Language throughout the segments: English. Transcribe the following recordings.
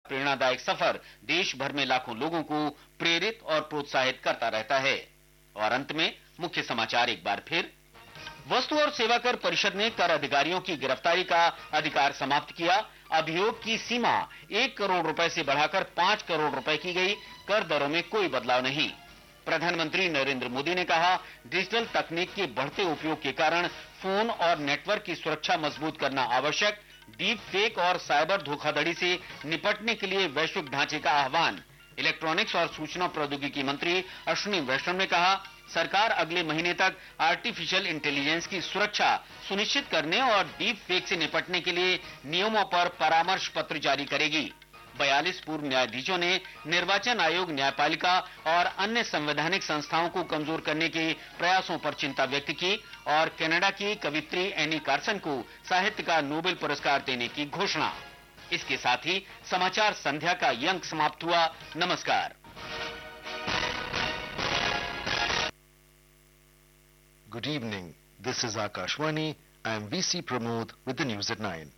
प्रेरणादायक सफर देश भर में लाखों लोगों को प्रेरित और प्रोत्साहित करता रहता है। और अंत में मुख्य समाचार एक बार फिर। वस्तु और सेवा कर परिषद ने कर अधिकारियों की गिरफ्तारी का अधिकार समाप्त किया। अभियोग की सीमा 1 करोड़ रुपए से बढ़ाकर 5 करोड़ रुपए की गई। कर दरों में कोई बदलाव नहीं। प्रधानमंत्री नरेंद्र मोदी ने कहा, डिजिटल तकनीक के बढ़ते उपयोग के कारण फोन और नेटवर्क की सुरक्षा मजबूत करना आवश्यक। डीप फेक और साइबर धोखाधड़ी से निपटने के लिए वैश्विक ढांचे का आह्वान। इलेक्ट्रॉनिक्स और सूचना प्रौद्योगिकी मंत्री अश्विनी वैष्णव ने कहा, सरकार अगले महीने तक आर्टिफिशियल इंटेलिजेंस की सुरक्षा सुनिश्चित करने और डीप फेक से निपटने के लिए नियमों पर परामर्श पत्र जारी करेगी। 42 पूर्व न्यायाधीशों ने निर्वाचन आयोग, न्यायपालिका और अन्य संवैधानिक संस्थाओं को कमजोर करने के प्रयासों पर चिंता व्यक्त की और कनाडा की कवित्री एनी कार्सन को साहित्य का नोबेल पुरस्कार देने की घोषणा। इसके साथ ही समाचार संध्या का ये अंक समाप्त हुआ। नमस्कार। Good evening. This is Akashwani. I am VC Pramod with the news at 9.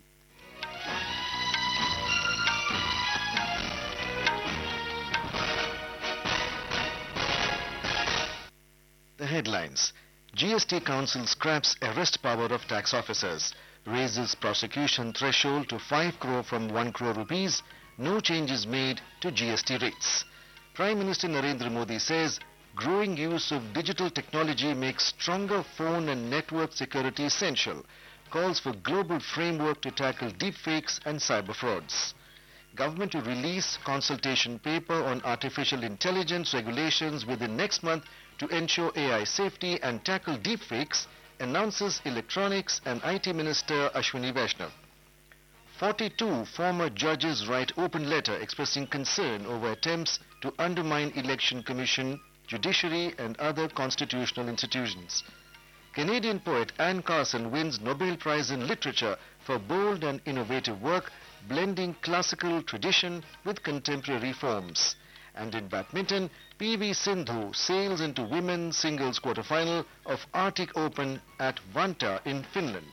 The headlines. GST Council scraps arrest power of tax officers, raises prosecution threshold to 5 crore from 1 crore rupees, no changes made to GST rates. Prime Minister Narendra Modi says growing use of digital technology makes stronger phone and network security essential, calls for global framework to tackle deepfakes and cyber frauds. Government to release consultation paper on artificial intelligence regulations within next month to ensure AI safety and tackle deepfakes, announces Electronics and IT Minister Ashwini Vaishnav. 42 former judges write open letter expressing concern over attempts to undermine Election Commission, judiciary and other constitutional institutions. Canadian poet Anne Carson wins Nobel Prize in Literature for bold and innovative work, blending classical tradition with contemporary forms. And in badminton, PV Sindhu sails into women's singles quarterfinal of Arctic Open at Vantaa in Finland.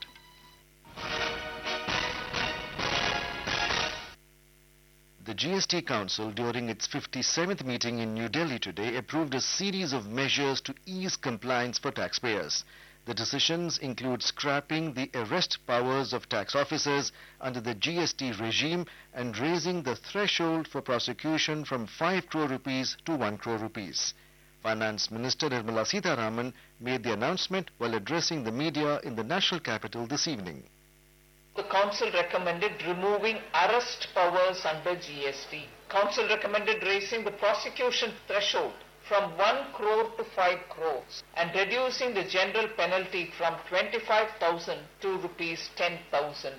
The GST Council, during its 57th meeting in New Delhi today, approved a series of measures to ease compliance for taxpayers. The decisions include scrapping the arrest powers of tax officers under the GST regime and raising the threshold for prosecution from 5 crore rupees to 1 crore rupees. Finance Minister Nirmala Sitharaman made the announcement while addressing the media in the national capital this evening. The Council recommended removing arrest powers under GST. Council recommended raising the prosecution threshold from 1 crore to 5 crores and reducing the general penalty from 25,000 to rupees 10,000.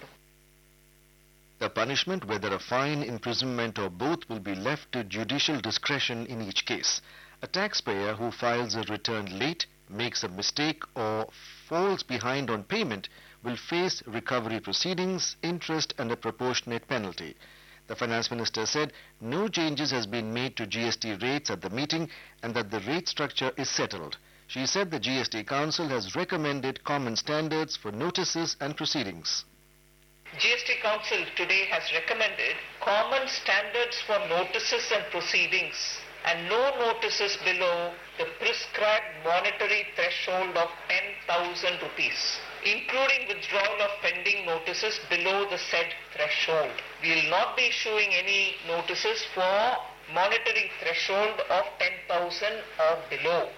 The punishment, whether a fine, imprisonment or both, will be left to judicial discretion in each case. A taxpayer who files a return late, makes a mistake or falls behind on payment will face recovery proceedings, interest and a proportionate penalty. The Finance Minister said no changes has been made to GST rates at the meeting and that the rate structure is settled. She said the GST Council has recommended common standards for notices and proceedings. GST Council today has recommended common standards for notices and proceedings and no notices below the prescribed monetary threshold of 10,000 rupees, including withdrawal of pending notices below the said threshold. We will not be issuing any notices for monetary threshold of 10,000 or below.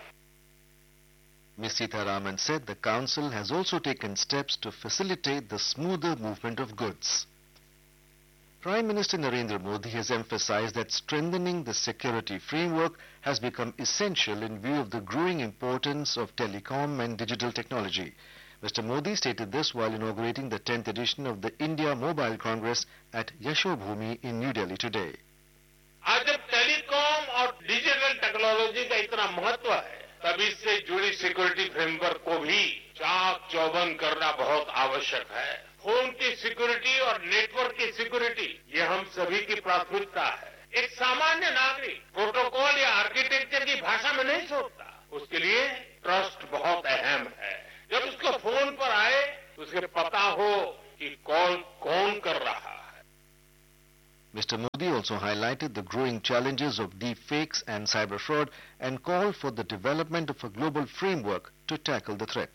Ms. Sitharaman said the Council has also taken steps to facilitate the smoother movement of goods. Prime Minister Narendra Modi has emphasized that strengthening the security framework has become essential in view of the growing importance of telecom and digital technology. Mr. Modi stated this while inaugurating the 10th edition of the India Mobile Congress at Yashobhoomi in New Delhi today. आज जब telecom और digital technology का इतना महत्व है, तब इससे जुड़ी सिक्योरिटी फ्रेमवर्क को भी चाक चौबंद करना बहुत आवश्यक है। फोन की सिक्योरिटी और नेटवर्क की सिक्योरिटी ये हम सभी की प्राथमिकता है। एक सामान्य नागरिक प्रोटोकॉल या आर्किटेक्चर की भाषा में नहीं सोचता, उसके लिए ट्रस्ट बहुत अहम है। जब उसको फोन पर आए तो उसे पता हो कि कॉल कौन कर रहा है। Mr. Modi also highlighted the growing challenges of deepfakes and cyber fraud and called for the development of a global framework to tackle the threat.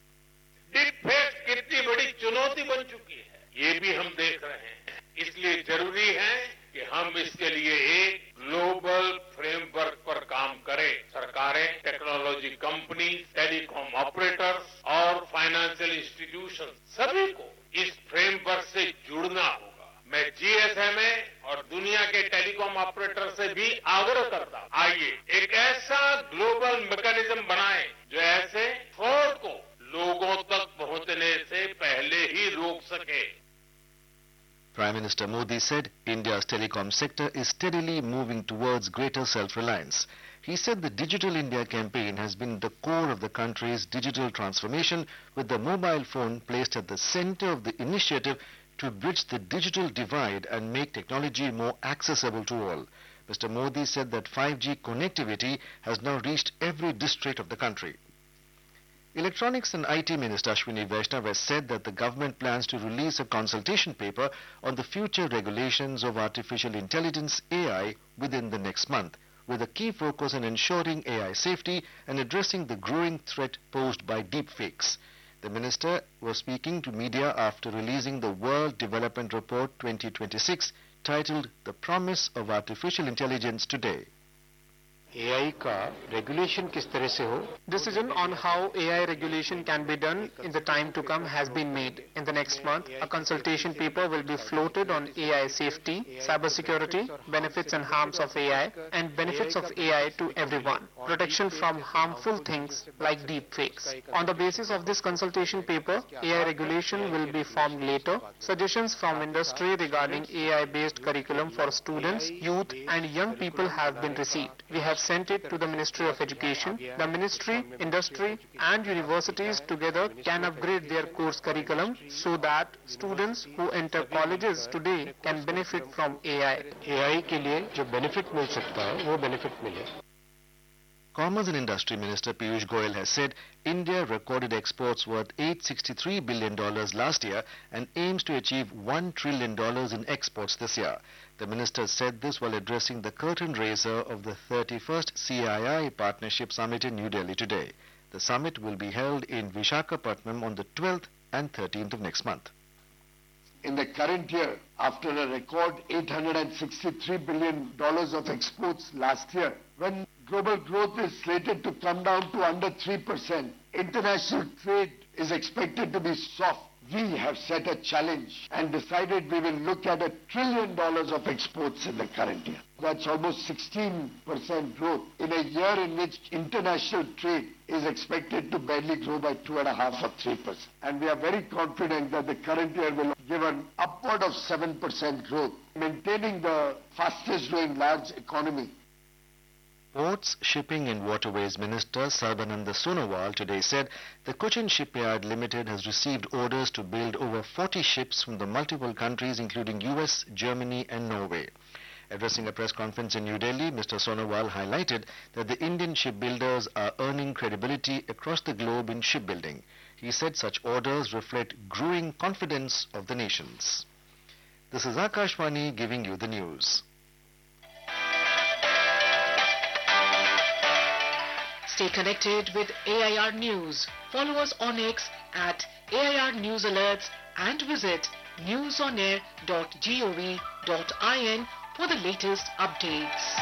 Deepfake कितनी बड़ी चुनौती बन चुकी है, ये भी हम देख रहे हैं। इसलिए जरूरी है कि हम इसके लिए एक ग्लोबल फ्रेमवर्क पर काम करें। सरकारें, टेक्नोलॉजी कंपनी, टेलीकॉम ऑपरेटर्स और फाइनेंशियल इंस्टीट्यूशन सभी को इस फ्रेमवर्क से जुड़ना होगा। मैं जीएसएमए और दुनिया के टेलीकॉम ऑपरेटर से भी आग्रह करता हूं, आइए एक ऐसा ग्लोबल मैकेनिज्म बनाएं जो ऐसे फ्रॉड को लोगों तक पहुंचने से पहले ही रोक सके। Prime Minister Modi said India's telecom sector is steadily moving towards greater self-reliance. He said the Digital India campaign has been the core of the country's digital transformation, with the mobile phone placed at the center of the initiative to bridge the digital divide and make technology more accessible to all. Mr. Modi said that 5G connectivity has now reached every district of the country. Electronics and IT Minister Ashwini Vaishnav has said that the government plans to release a consultation paper on the future regulations of artificial intelligence (AI) within the next month, with a key focus on ensuring AI safety and addressing the growing threat posed by deepfakes. The minister was speaking to media after releasing the World Development Report 2026 titled The Promise of Artificial Intelligence Today. AI का regulation किस तरह से हो? Decision on how AI regulation can be done in the time to come has been made. In the next month, a consultation paper will be floated on AI safety, cybersecurity, benefits and harms of AI, and benefits of AI to everyone. Protection from harmful things like deepfakes. On the basis of this consultation paper, AI regulation will be formed later. Suggestions from industry regarding AI-based curriculum for students, youth, and young people have been received. We have sent it to the Ministry of Education. The Ministry, industry and universities together can upgrade their course curriculum so that students who enter colleges today can benefit from AI. AI के लिए जो benefit मिल सकता है वो benefit मिले. Commerce and Industry Minister Piyush Goyal has said India recorded exports worth $863 billion last year and aims to achieve $1 trillion in exports this year. The minister said this while addressing the curtain raiser of the 31st CII Partnership Summit in New Delhi today. The summit will be held in Visakhapatnam on the 12th and 13th of next month. In the current year, after a record $863 billion of exports last year, when global growth is slated to come down to under 3%, international trade is expected to be soft. We have set a challenge and decided we will look at $1 trillion of exports in the current year. That's almost 16% growth in a year in which international trade is expected to barely grow by 2.5 or 3%. And we are very confident that the current year will give an upward of 7% growth, maintaining the fastest growing large economy. Ports, Shipping and Waterways Minister Sarbananda Sonowal today said the Cochin Shipyard Limited has received orders to build over 40 ships from the multiple countries including US, Germany and Norway. Addressing a press conference in New Delhi, Mr. Sonowal highlighted that the Indian shipbuilders are earning credibility across the globe in shipbuilding. He said such orders reflect growing confidence of the nations. This is Akashvani giving you the news. Stay connected with AIR News. Follow us on X at AIR News Alerts and visit newsonair.gov.in for the latest updates.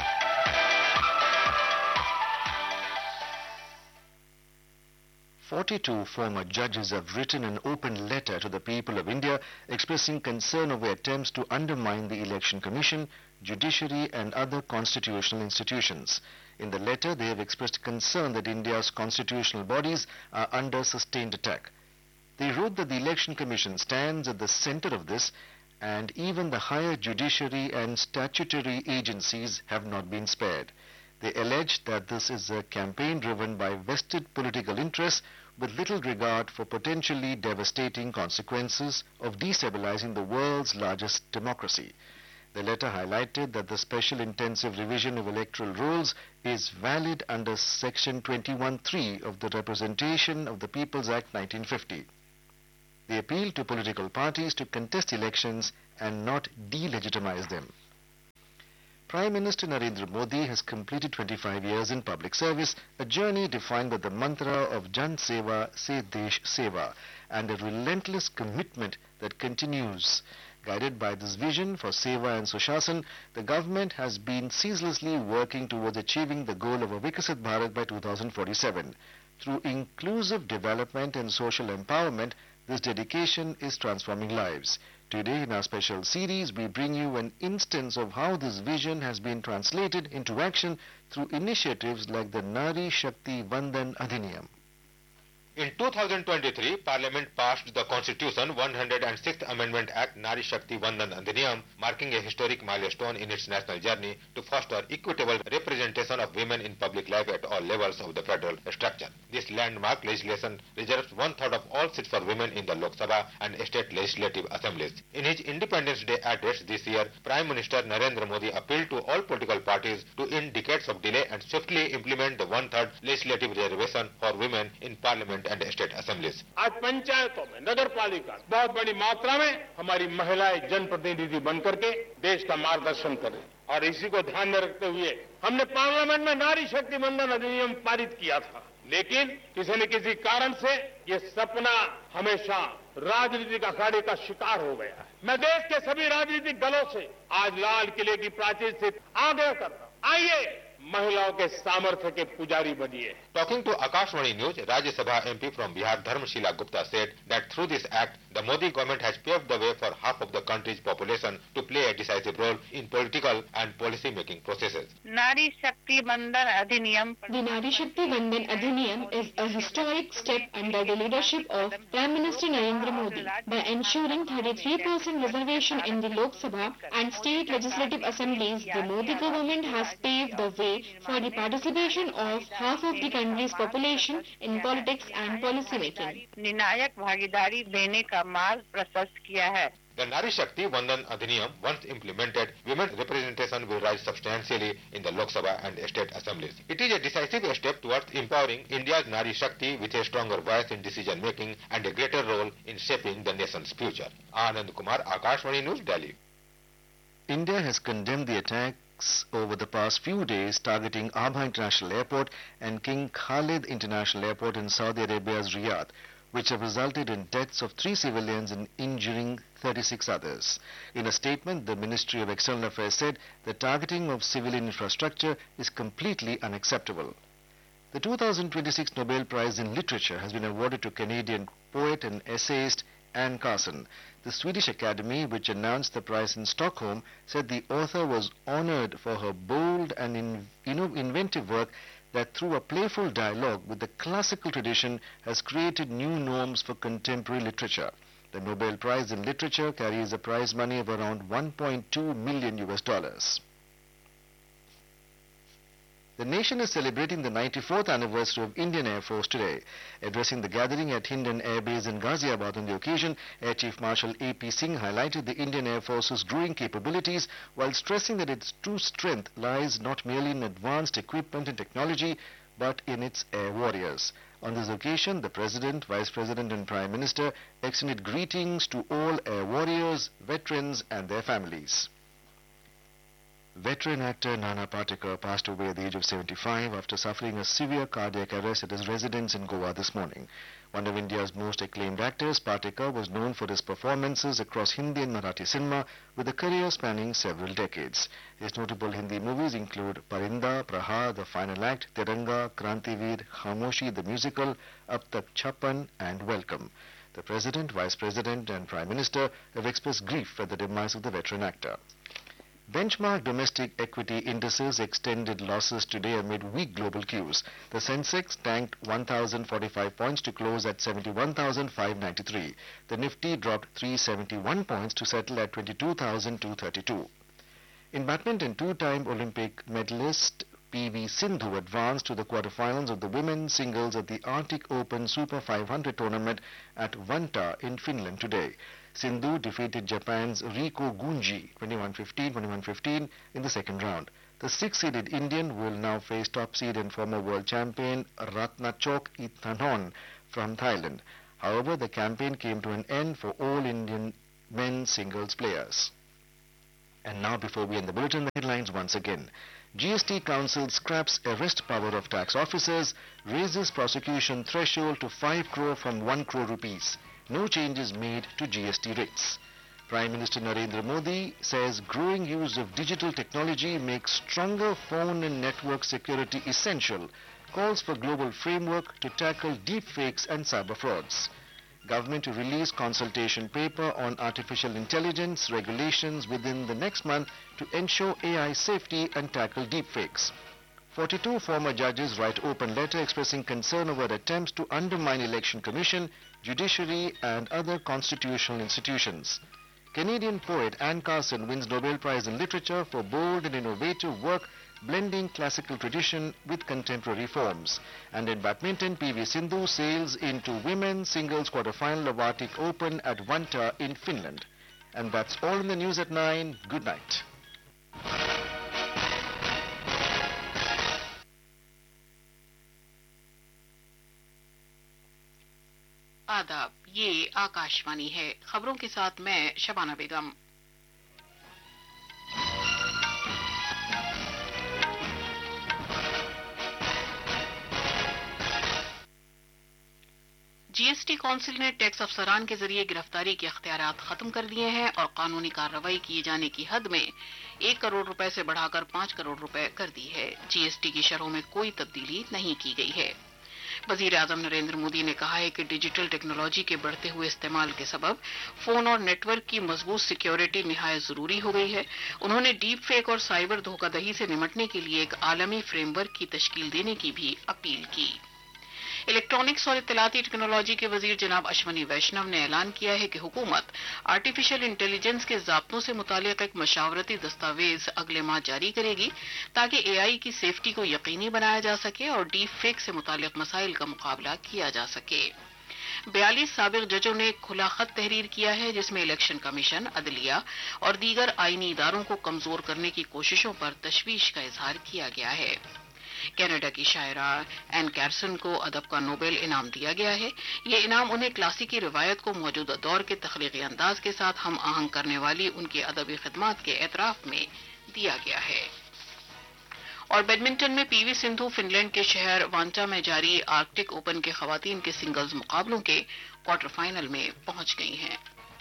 42 former judges have written an open letter to the people of India expressing concern over attempts to undermine the Election Commission, judiciary and other constitutional institutions. In the letter, they have expressed concern that India's constitutional bodies are under sustained attack. They wrote that the Election Commission stands at the center of this, and even the higher judiciary and statutory agencies have not been spared. They allege that this is a campaign driven by vested political interests with little regard for potentially devastating consequences of destabilizing the world's largest democracy. The letter highlighted that the special intensive revision of electoral rules is valid under Section 21(3) of the Representation of the People's Act 1950. They appealed to political parties to contest elections and not delegitimize them. Prime Minister Narendra Modi has completed 25 years in public service, a journey defined by the mantra of Jan Seva Se Desh Seva and a relentless commitment that continues. Guided by this vision for Seva and Sushasana, the government has been ceaselessly working towards achieving the goal of a Viksit Bharat by 2047. Through inclusive development and social empowerment, this dedication is transforming lives. Today in our special series, we bring you an instance of how this vision has been translated into action through initiatives like the Nari Shakti Vandan Adhiniyam. In 2023, Parliament passed the Constitution 106th Amendment Act Nari Shakti Vandan Adhiniyam, marking a historic milestone in its national journey to foster equitable representation of women in public life at all levels of the federal structure. This landmark legislation reserves one-third of all seats for women in the Lok Sabha and state legislative assemblies. In his Independence Day address this year, Prime Minister Narendra Modi appealed to all political parties to end decades of delay and swiftly implement the one-third legislative reservation for women in Parliament and state assemblies. आज पंचायतों में नगर पालिका बहुत बड़ी मात्रा में हमारी महिलाएं जनप्रतिनिधि बनकर के देश का मार्गदर्शन करें और इसी को ध्यान में रखते हुए हमने पार्लियामेंट में नारी शक्ति वंदन अधिनियम पारित किया था, लेकिन किसी न किसी कारण से ये सपना हमेशा राजनीतिक अखाड़े का शिकार हो गया है। मैं देश के सभी राजनीतिक दलों से आज लाल किले की प्राचीर से आग्रह करता हूं, आइए महिलाओं के सामर्थ्य के पुजारी बनिए। Talking to Akashvani News, Rajya Sabha MP from Bihar Dharmashila Gupta said that through this act, the Modi government has paved the way for half of the country's population to play a decisive role in political and policy-making processes. Nari Shakti Vandan Adhiniyam. The Nari Shakti Vandan Adhiniyam is a historic step under the leadership of Prime Minister Narendra Modi. By ensuring 33% reservation in the Lok Sabha and state legislative assemblies, the Modi government has paved the way for the participation of half of the country's population in politics and policy making. निर्णायक भागीदारी देने का मार्ग प्रशस्त किया है. The Nari Shakti Vandan Adhiniyam, once implemented, women's representation will rise substantially in the Lok Sabha and state assemblies. It is a decisive step towards empowering India's Nari Shakti with a stronger voice in decision making and a greater role in shaping the nation's future. Anand Kumar, Akashvani News, Delhi. India has condemned the attacks over the past few days targeting Aba International Airport and King Khalid International Airport in Saudi Arabia's Riyadh, which have resulted in deaths of 3 civilians and injuring 36 others. In a statement, the Ministry of External Affairs said the targeting of civilian infrastructure is completely unacceptable. The 2026 Nobel Prize in Literature has been awarded to Canadian poet and essayist Anne Carson. The Swedish Academy, which announced the prize in Stockholm, said the author was honored for her bold and inventive work that through a playful dialogue with the classical tradition has created new norms for contemporary literature. The Nobel Prize in Literature carries a prize money of around $1.2 million. The nation is celebrating the 94th anniversary of Indian Air Force today. Addressing the gathering at Hindon Air Base in Ghaziabad on the occasion, Air Chief Marshal A.P. Singh highlighted the Indian Air Force's growing capabilities while stressing that its true strength lies not merely in advanced equipment and technology, but in its air warriors. On this occasion, the President, Vice President and Prime Minister extended greetings to all air warriors, veterans and their families. Veteran actor Nana Patekar passed away at the age of 75 after suffering a severe cardiac arrest at his residence in Goa this morning. One of India's most acclaimed actors, Patekar was known for his performances across Hindi and Marathi cinema with a career spanning several decades. His notable Hindi movies include Parinda, Prahar, The Final Act, Tiranga, Krantiveer, Khamoshi the Musical, Ab Tak Chappan and Welcome. The President, Vice President and Prime Minister have expressed grief at the demise of the veteran actor. Benchmark domestic equity indices extended losses today amid weak global cues. The Sensex tanked 1,045 points to close at 71,593. The Nifty dropped 371 points to settle at 22,232. In badminton, two-time Olympic medalist P.V. Sindhu advanced to the quarterfinals of the women's singles at the Arctic Open Super 500 tournament at Vantaa in Finland today. Sindhu defeated Japan's Riko Gunji 21-15, in the second round. The six-seeded Indian will now face top seed and former world champion Ratnachok Ithanon from Thailand. However, the campaign came to an end for all Indian men's singles players. And now, before we end the bulletin, the headlines once again. GST Council scraps arrest power of tax officers, raises prosecution threshold to 5 crore from 1 crore rupees. No changes made to GST rates. Prime Minister Narendra Modi says growing use of digital technology makes stronger phone and network security essential. Calls for global framework to tackle deepfakes and cyber frauds. Government to release consultation paper on artificial intelligence regulations within the next month to ensure AI safety and tackle deepfakes. 42 former judges write open letter expressing concern over attempts to undermine Election Commission, judiciary and other constitutional institutions. Canadian poet Anne Carson wins Nobel Prize in Literature for bold and innovative work blending classical tradition with contemporary forms. And in badminton, PV Sindhu sails into women's singles quarterfinal of Arctic Open at Vantaa in Finland. And that's all in the news at 9. Good night. आदाब, ये आकाशवाणी है। खबरों के साथ मैं शबाना बेगम। GST council ने tax अफसरान के जरिए गिरफ्तारी के इख्तियारात खत्म कर दिए हैं और कानूनी कार्रवाई किए जाने की हद में 1 करोड़ रुपए से बढ़ाकर 5 करोड़ रुपए कर दी है। जीएसटी की शरहों में कोई तब्दीली नहीं की गई है। वजीर आजम नरेंद्र मोदी ने कहा है कि डिजिटल टेक्नोलॉजी के बढ़ते हुए इस्तेमाल के सबब फोन और नेटवर्क की मजबूत सिक्योरिटी निहायत जरूरी हो गई है। उन्होंने डीप फेक और साइबर धोखाधड़ी से निपटने के लिए एक आलमी फ्रेमवर्क की तश्कील देने की भी अपील की। इलेक्ट्रॉनिक्स और इत्तलाती टेक्नोलॉजी के वजीर जनाब अश्वनी वैष्णव ने ऐलान किया है कि हुकूमत आर्टिफिशियल इंटेलिजेंस के ज़ाब्तों से मुतालिक एक मशावरती दस्तावेज अगले माह जारी करेगी ताकि एआई की सेफ्टी को यकीनी बनाया जा सके और डीप फेक से मुतालिक मसाइल का मुकाबला किया जा सके। 42 साबिक जजों ने एक खुला खत तहरीर किया है जिसमें इलेक्शन कमीशन, अदलिया और दीगर आईनी इदारों को कमजोर करने की कोशिशों पर तशवीश का इजहार किया गया है। कनाडा की शायरा एन कैरसन को अदब का नोबेल इनाम दिया गया है। ये इनाम उन्हें क्लासिकी रिवायत को मौजूदा दौर के तख्लीकी अंदाज के साथ हम आहंग करने वाली उनकी अदबी खिदमात के एतराफ में दिया गया है। और बैडमिंटन में पीवी सिंधु फिनलैंड के शहर वांटा में जारी आर्कटिक ओपन के खवातीन के सिंगल्स मुकाबलों के क्वार्टर फाइनल में पहुंच गई हैं।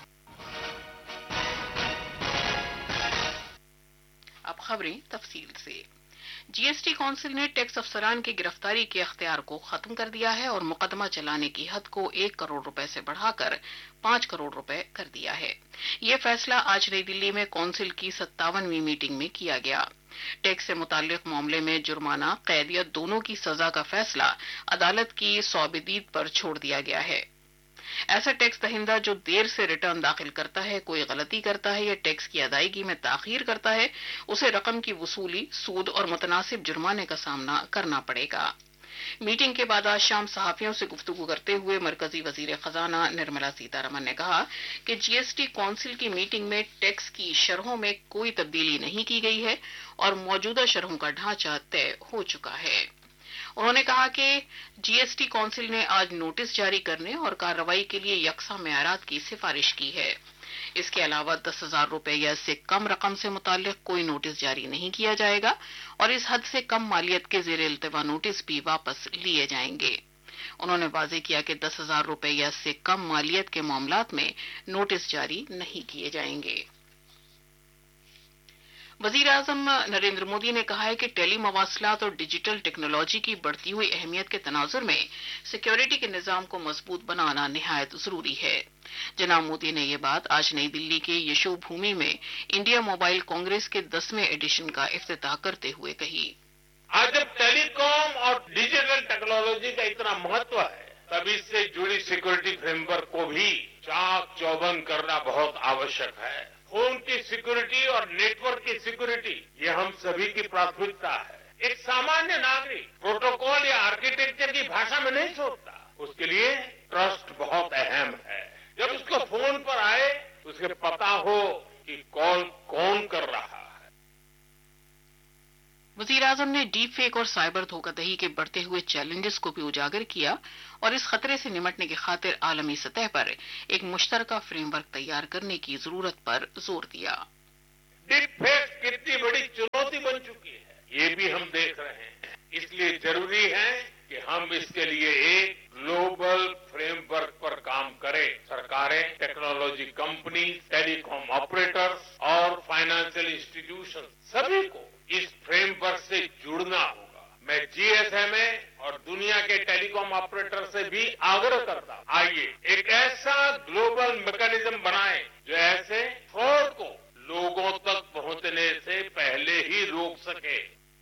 अब खबरें तफसील से। जीएसटी काउंसिल ने टैक्स अफसरान की गिरफ्तारी के अख्तियार को खत्म कर दिया है और मुकदमा चलाने की हद को 1 करोड़ रुपए से बढ़ाकर 5 करोड़ रुपए कर दिया है। ये फैसला आज नई दिल्ली में काउंसिल की 57वीं मीटिंग में किया गया। टैक्स से मुताल्लिक मामले में जुर्माना, कैद या दोनों की सजा का फैसला अदालत की सौबिदीद पर छोड़ दिया गया है। ऐसा टैक्स दहिंदा जो देर से रिटर्न दाखिल करता है, कोई गलती करता है या टैक्स की अदायगी में ताखीर करता है, उसे रकम की वसूली, सूद और मुतनासिब जुर्माने का सामना करना पड़ेगा। मीटिंग के बाद आज शाम सहाफियों से गुफ्तगू करते हुए मरकजी वजीर खजाना निर्मला सीतारमण ने कहा कि जीएसटी काउंसिल की मीटिंग में टैक्स की शरहों में कोई तब्दीली नहीं की गई है और मौजूदा शरहों का ढांचा तय हो चुका है। उन्होंने कहा कि जीएसटी काउंसिल ने आज नोटिस जारी करने और कार्रवाई के लिए यकसा मेयारात की सिफारिश की है। इसके अलावा 10,000 रुपए या इससे कम रकम से मुताल्लिक कोई नोटिस जारी नहीं किया जाएगा और इस हद से कम मालियत के ज़ेर इल्तिवा नोटिस भी वापस लिए जाएंगे। उन्होंने वाज़ेह किया कि 10,000 रुपए या इससे कम मालियत के मामलात में नोटिस जारी नहीं किए जाएंगे। वजीर आजम नरेंद्र मोदी ने कहा है कि टेली मवासलात और डिजिटल टेक्नोलॉजी की बढ़ती हुई अहमियत के तनाजुर में सिक्योरिटी के निजाम को मजबूत बनाना निहायत जरूरी है। जनाब मोदी ने ये बात आज नई दिल्ली के यशो भूमि में इंडिया मोबाइल कांग्रेस के 10वें एडिशन का इफ्तिताह करते हुए कही। आज जब टेलीकॉम और डिजिटल टेक्नोलॉजी का इतना महत्व है, तब इससे जुड़ी सिक्योरिटी फ्रेमवर्क को भी चाक चौबंद करना बहुत आवश्यक है। फोन की सिक्योरिटी और नेटवर्क की सिक्योरिटी ये हम सभी की प्राथमिकता है। एक सामान्य नागरिक प्रोटोकॉल या आर्किटेक्चर की भाषा में नहीं सोचता, उसके लिए ट्रस्ट बहुत अहम है। जब उसको फोन पर आए तो उसे पता हो कि कॉल कौन कर रहा है। वजीर आजम ने डीप फेक और साइबर धोखाधड़ी के बढ़ते हुए चैलेंजेस को भी उजागर किया और इस खतरे से निपटने की खातिर आलमी सतह पर एक मुश्तरका फ्रेमवर्क तैयार करने की जरूरत पर जोर दिया। डिप फेक कितनी बड़ी चुनौती बन चुकी है, ये भी हम देख रहे हैं। इसलिए जरूरी है कि हम इसके लिए एक ग्लोबल फ्रेमवर्क पर काम करें। सरकारें, टेक्नोलॉजी कंपनी, टेलीकॉम ऑपरेटर्स और फाइनेंशियल इंस्टीट्यूशन सभी को इस फ्रेमवर्क से जुड़ना होगा। मैं जीएसएमए और दुनिया के टेलीकॉम ऑपरेटर से भी आग्रह करता हूं, आइए एक ऐसा ग्लोबल मैकेनिज्म बनाएं जो ऐसे फ्रॉड को लोगों तक पहुंचने से पहले ही रोक सके।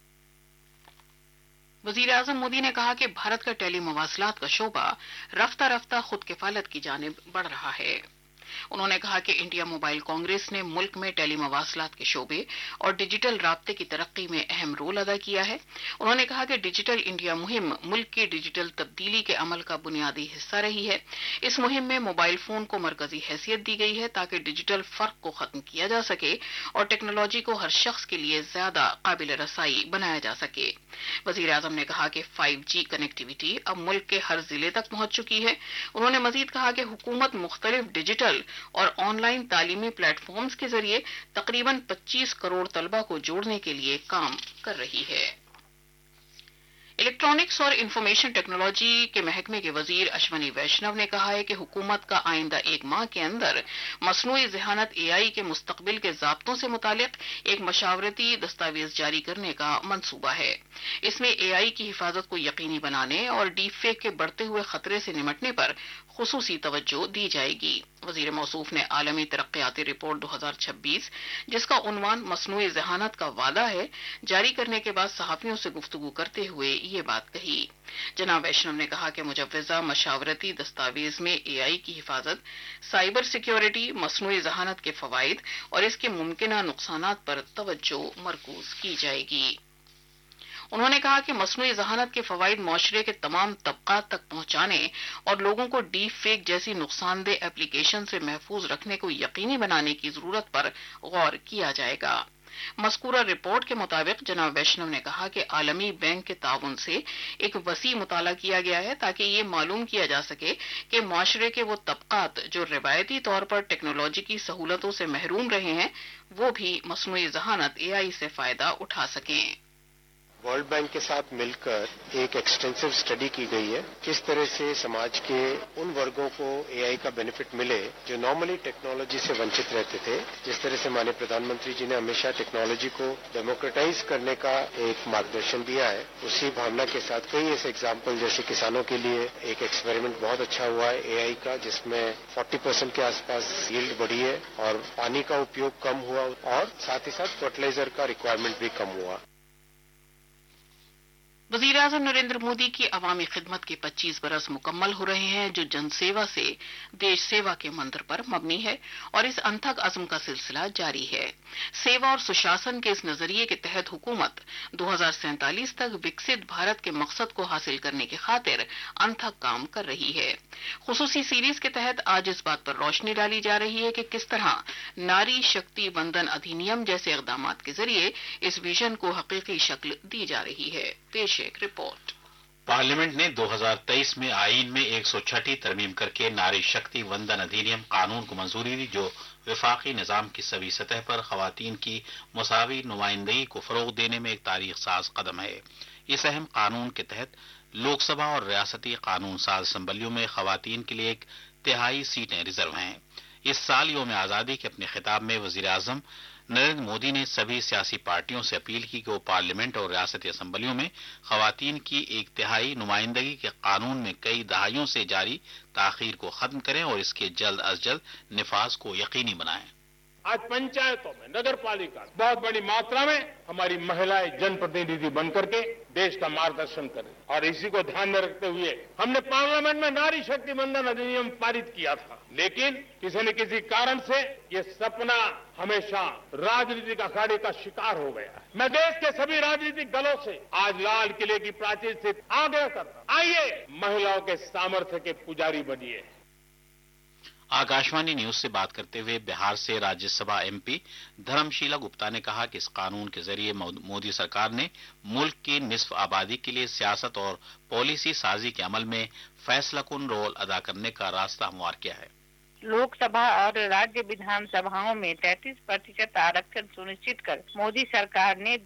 वजीर आजम मोदी ने कहा कि भारत का टेली मवासलात का शोबा रफ्ता रफ्ता खुद किफालत की जानिब बढ़ रहा है। उन्होंने कहा कि इंडिया मोबाइल कांग्रेस ने मुल्क में टेली मवासलात के शोबे और डिजिटल राब्ते की तरक्की में अहम रोल अदा किया है। उन्होंने कहा कि डिजिटल इंडिया मुहिम मुल्क की डिजिटल तब्दीली के अमल का बुनियादी हिस्सा रही है। इस मुहिम में मोबाइल फोन को मरकजी हैसियत दी गई है ताकि डिजिटल फर्क को खत्म किया जा सके और टेक्नोलॉजी को हर शख्स के लिए ज्यादा काबिल रसाई बनाया जा सके। वजीर आजम ने कहा कि 5G कनेक्टिविटी अब मुल्क के हर जिले तक पहुंच चुकी है। उन्होंने मजीद कहा कि हुकूमत मुख्तलिफ डिजिटल और ऑनलाइन तालीमी प्लेटफॉर्म्स के जरिए तकरीबन 25 करोड़ तलबा को जोड़ने के लिए काम कर रही है। इलेक्ट्रॉनिक्स और इंफॉर्मेशन टेक्नोलॉजी के महकमे के वजीर अश्वनी वैष्णव ने कहा है कि हुकूमत का आइंदा 1 माह के अंदर मसनूई ज़हानत AI के मुस्तकबिल के ज़ाब्तों से मुतालिक एक मशावरती दस्तावेज जारी करने का मंसूबा है। इसमें AI की हिफाजत को यकीनी बनाने और डीप फेक के बढ़ते हुए खतरे से निमटने पर खुसूसी तवज्जो दी जाएगी। वजीर मौसूफ ने आलमी तरक्याती रिपोर्ट 2026 जिसका उन्वान मसनूई ज़हानत का वादा है जारी करने के बाद सहाफियों से गुफ्तगू करते हुए ये बात कही। जनाब वैष्णव ने कहा कि मुजव्वज़ा मशावरती दस्तावेज में AI की हिफाजत, साइबर सिक्योरिटी, मसनूई ज़हानत के फवाइद और इसके मुमकिना नुकसानात पर तवज्जो मरकूज की जाएगी। उन्होंने कहा कि मसनूई ज़हानत के फवाइद मुआशरे के तमाम तबकात तक पहुंचाने और लोगों को डीप फेक जैसी नुकसानदेह एप्लीकेशन से महफूज रखने को यकीनी बनाने की जरूरत पर गौर किया जाएगा। मज़कूरा रिपोर्ट के मुताबिक जनाब वैष्णव ने कहा कि आलमी बैंक के ताउन से एक वसी मुताला किया गया है ताकि ये मालूम किया जा सके कि मुआशरे के वो तबकात जो रिवायती तौर पर टेक्नोलॉजी की सहूलतों से महरूम रहे हैं वो भी मसनूई ज़हानत AI से फायदा उठा सकें। वर्ल्ड बैंक के साथ मिलकर एक एक्सटेंसिव स्टडी की गई है किस तरह से समाज के उन वर्गों को AI का बेनिफिट मिले जो नॉर्मली टेक्नोलॉजी से वंचित रहते थे। जिस तरह से माननीय प्रधानमंत्री जी ने हमेशा टेक्नोलॉजी को डेमोक्रेटाइज करने का एक मार्गदर्शन दिया है, उसी भावना के साथ कई ऐसे एग्जाम्पल जैसे किसानों के लिए एक एक्सपेरिमेंट बहुत अच्छा हुआ है AI का, जिसमें 40% के आसपास यील्ड बढ़ी है और पानी का उपयोग कम हुआ और साथ ही साथ फर्टिलाइजर का रिक्वायरमेंट भी कम हुआ। वजीर आजम नरेंद्र मोदी की अवामी खिदमत के 25 बरस मुकम्मल हो रहे हैं जो जनसेवा से देश सेवा के मंत्र पर मबनी है और इस अनथक अज़्म का सिलसिला जारी है। सेवा और सुशासन के इस नजरिए के तहत हुकूमत 2047 तक विकसित भारत के मकसद को हासिल करने की खातिर अनथक काम कर रही है। खुसूसी सीरीज के तहत आज इस बात पर रोशनी डाली जा रही है कि किस तरह नारी शक्ति वंदन अधिनियम जैसे इक़दामात के जरिए इस विजन को हकीकी शक्ल दी जा रही है। पेश एक रिपोर्ट। पार्लियामेंट ने 2023 में आईन में 106ठी तरमीम करके नारी शक्ति वंदन अधिनियम कानून को मंजूरी दी जो वफाकी निजाम की सभी सतह पर खवातीन की मुसावी नुमाइंदगी को फरोग देने में एक तारीख साज कदम है। इस अहम कानून के तहत लोकसभा और रियासती कानून साज असम्बलियों में खवातीन के लिए 1/3 सीटें रिजर्व हैं। इस साल यौम आजादी के अपने खिताब में वजीर आजम नरेंद्र मोदी ने सभी सियासी पार्टियों से अपील की कि वो पार्लियामेंट और रियासती असम्बलियों में खवातीन की 1/3 नुमाइंदगी के कानून में कई दहाइयों से जारी ताखीर को खत्म करें और इसके जल्द अज जल्द निफाज को यकीनी बनाएं। आज पंचायतों में, नगर पालिका बहुत बड़ी मात्रा में हमारी महिलाएं जनप्रतिनिधि बनकर के देश का मार्गदर्शन करें और इसी को ध्यान में रखते हुए हमने पार्लियामेंट में नारी शक्ति वंदन अधिनियम पारित किया था, लेकिन किसी न किसी कारण से ये सपना हमेशा राजनीतिक अखाड़े का शिकार हो गया। मैं देश के सभी राजनीतिक दलों से आज लाल किले की प्राचीर से आग्रह करता हूं, आइए महिलाओं के सामर्थ्य के पुजारी बनिए। आकाशवाणी न्यूज से बात करते हुए बिहार से राज्यसभा MP धर्मशीला गुप्ता ने कहा कि इस कानून के जरिए मोदी सरकार ने मुल्क की निस्फ आबादी के लिए सियासत और पॉलिसी साजी के अमल में फैसलाकुन रोल अदा करने का रास्ता हमवार किया है। लोक सभा और राज्य विधानसभाओं में 33% आरक्षण सुनिश्चित कर मोदी सरकार ने